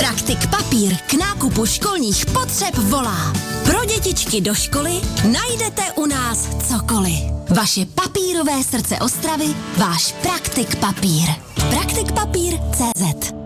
Praktik Papír k nákupu školních potřeb volá. Pro dětičky do školy najdete u nás cokoliv. Vaše papírové srdce Ostravy, váš Praktik Papír. Praktikpapír.cz.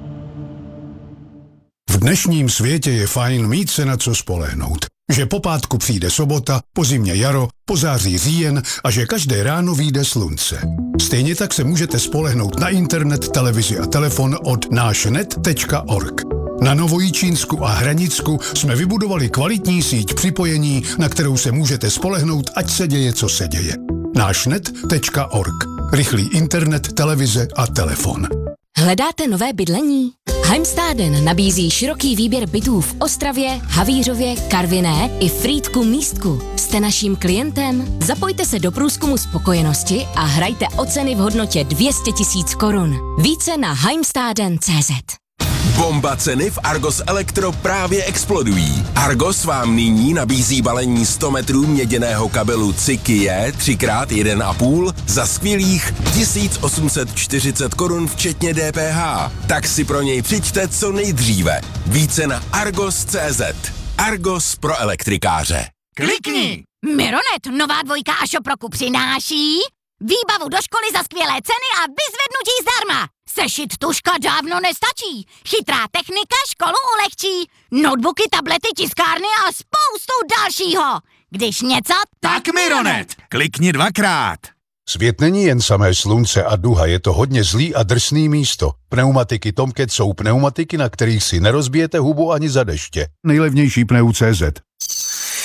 V dnešním světě je fajn mít se na co spolehnout. Že po pátku přijde sobota, po zimě jaro, po září říjen a že každé ráno vyjde slunce. Stejně tak se můžete spolehnout na internet, televizi a telefon od nášnet.org. Na Novojičínsku a Hranicku jsme vybudovali kvalitní síť připojení, na kterou se můžete spolehnout, ať se děje, co se děje. Nášnet.org. Rychlý internet, televize a telefon. Hledáte nové bydlení? Heimstaden nabízí široký výběr bytů v Ostravě, Havířově, Karviné i Frýdku Místku. Jste naším klientem? Zapojte se do průzkumu spokojenosti a hrajte o ceny v hodnotě 200 000 korun. Více na heimstaden.cz. Bomba ceny v Argos Elektro právě explodují. Argos vám nyní nabízí balení 100 metrů měděného kabelu Cikie 3x1,5 za skvělých 1840 korun včetně DPH. Tak si pro něj přijďte co nejdříve. Více na argos.cz. Argos pro elektrikáře. Klikni! Mironet, nová dvojka a šoproku přináší výbavu do školy za skvělé ceny a vyzvednutí zdarma. Sešit tužka dávno nestačí. Chytrá technika školu ulehčí. Notebooky, tablety, tiskárny a spoustu dalšího. Když něco, tak Mironet! Klikni 2x. Svět není jen samé slunce a duha, je to hodně zlý a drsný místo. Pneumatiky Tomcat jsou pneumatiky, na kterých si nerozbijete hubu ani za deště. Nejlevnější Pneu.cz.